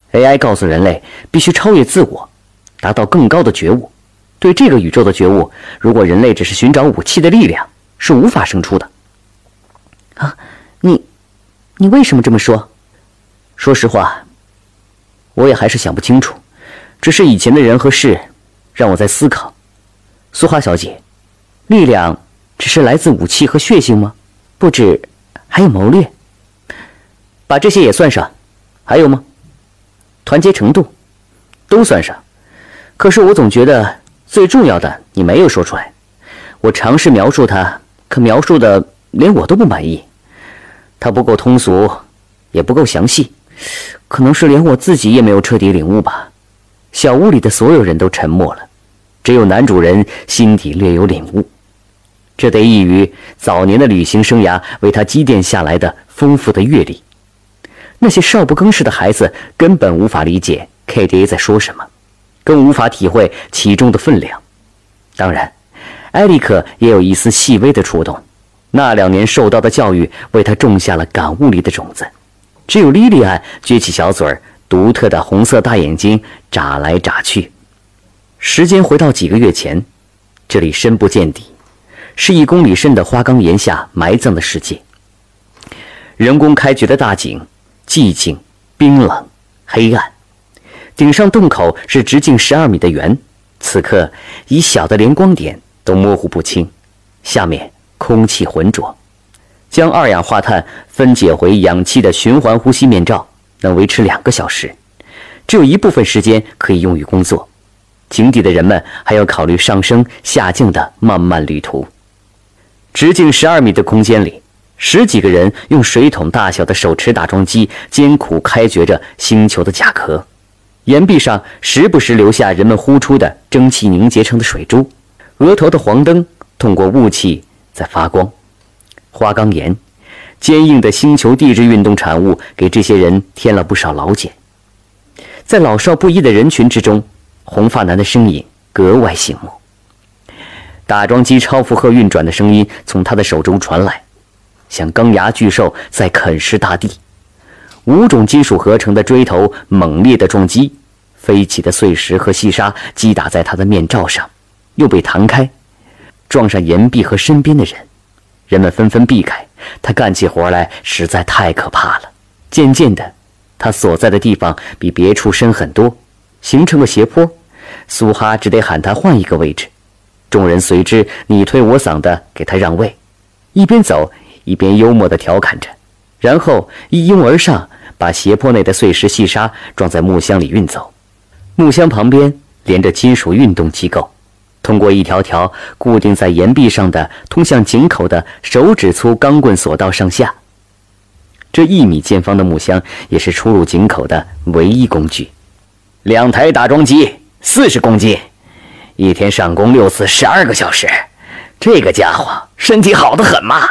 AI 告诉人类必须超越自我，达到更高的觉悟。对这个宇宙的觉悟，如果人类只是寻找武器的力量，是无法生出的。啊，你为什么这么说？说实话，我也还是想不清楚，只是以前的人和事让我在思考。苏哈小姐，力量只是来自武器和血性吗？不止，还有谋略。把这些也算上，还有吗？团结程度，都算上。可是我总觉得最重要的你没有说出来。我尝试描述它，可描述的连我都不满意。它不够通俗，也不够详细，可能是连我自己也没有彻底领悟吧。小屋里的所有人都沉默了，只有男主人心底略有领悟。这得益于早年的旅行生涯为他积淀下来的丰富的阅历。那些少不更事的孩子根本无法理解 KDA 在说什么，更无法体会其中的分量。当然，埃里克也有一丝细微的触动，那2年受到的教育为他种下了感悟里的种子。只有莉莉安撅起小嘴儿，独特的红色大眼睛眨来眨去。时间回到几个月前，这里深不见底，是1公里深的花岗岩下埋葬的世界。人工开掘的大井，寂静、冰冷、黑暗。顶上洞口是直径12米的圆，此刻以小的连光点都模糊不清。下面空气浑浊，将二氧化碳分解回氧气的循环呼吸面罩能维持2个小时，只有一部分时间可以用于工作。井底的人们还要考虑上升下降的漫漫旅途。直径12米的空间里，10几个人用水桶大小的手持打桩机艰苦开掘着星球的甲壳。岩壁上时不时留下人们呼出的蒸汽凝结成的水珠，额头的黄灯通过雾气在发光。花岗岩，坚硬的星球地质运动产物，给这些人添了不少劳茧。在老少不一的人群之中，红发男的身影格外醒目。打桩机超负荷运转的声音从他的手中传来，像钢牙巨兽在啃食大地。5种金属合成的锥头猛烈地撞击，飞起的碎石和细沙击打在他的面罩上，又被弹开，撞上岩壁和身边的人。人们纷纷避开，他干起活来实在太可怕了。渐渐的，他所在的地方比别处深很多，形成了斜坡。苏哈只得喊他换一个位置，众人随之你推我搡地给他让位，一边走一边幽默地调侃着，然后一拥而上，把斜坡内的碎石细沙装在木箱里运走。木箱旁边连着金属运动机构，通过一条条固定在岩壁上的通向井口的手指粗钢棍索道上下。这1米见方的木箱也是出入井口的唯一工具。2台打桩机，40公斤，一天上工6次，12个小时。这个家伙身体好得很嘛。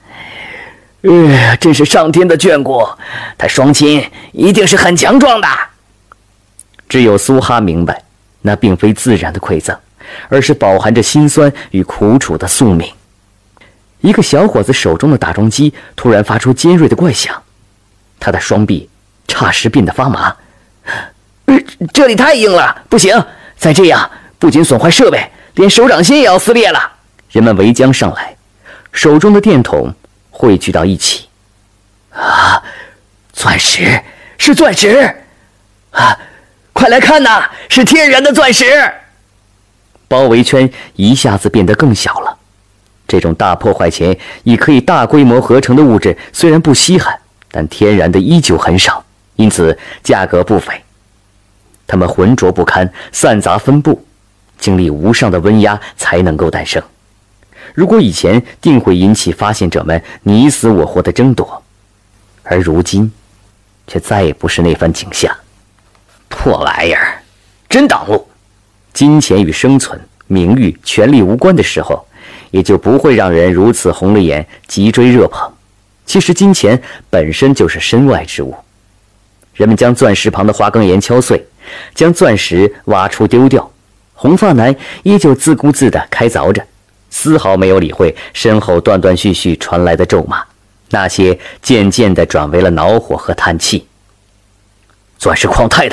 真是上天的眷顾，他双亲一定是很强壮的。只有苏哈明白，那并非自然的馈赠，而是饱含着辛酸与苦楚的宿命。一个小伙子手中的打桩机突然发出尖锐的怪响，他的双臂霎时变得发麻。这里太硬了，不行，再这样不仅损坏设备，连手掌心也要撕裂了。人们围将上来，手中的电筒汇聚到一起。啊，钻石，是钻石！啊，快来看呐，是天然的钻石！包围圈一下子变得更小了。这种大破坏前已可以大规模合成的物质虽然不稀罕，但天然的依旧很少，因此价格不菲。它们浑浊不堪，散杂分布，经历无上的温压才能够诞生。如果以前定会引起发现者们你死我活的争夺，而如今却再也不是那番景象。破玩意儿，真挡路！金钱与生存、名誉、权力无关的时候，也就不会让人如此红了眼，急追热捧。其实金钱本身就是身外之物。人们将钻石旁的花岗岩敲碎，将钻石挖出丢掉。红发男依旧自顾自地开凿着，丝毫没有理会身后断断续续传来的咒骂，那些渐渐地转为了恼火和叹气。钻石矿太大